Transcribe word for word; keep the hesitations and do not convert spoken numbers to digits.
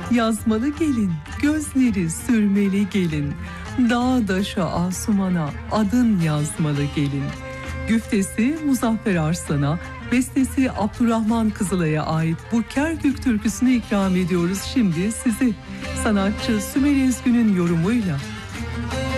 Yazmalı gelin, gözleri sürmeli gelin, dağa daşa asumana adın yazmalı gelin. Güftesi Muzaffer Arslan'a, bestesi Abdurrahman Kızılay'a ait bu Kerkük türküsünü ikram ediyoruz şimdi size. Sanatçı Sümeyye Ezgün'ün yorumuyla